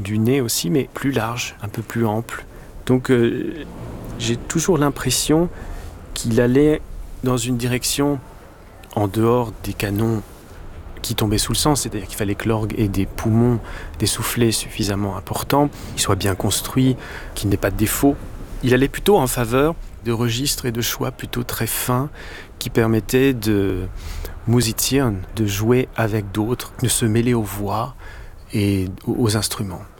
du nez aussi, mais plus large, un peu plus ample. Donc j'ai toujours l'impression qu'il allait dans une direction en dehors des canons qui tombaient sous le sens, c'est-à-dire qu'il fallait que l'orgue ait des poumons, des soufflets suffisamment importants, qu'il soit bien construit, qu'il n'ait pas de défaut. Il allait plutôt en faveur de registres et de choix plutôt très fins qui permettaient de musizieren, de jouer avec d'autres, de se mêler aux voix et aux instruments.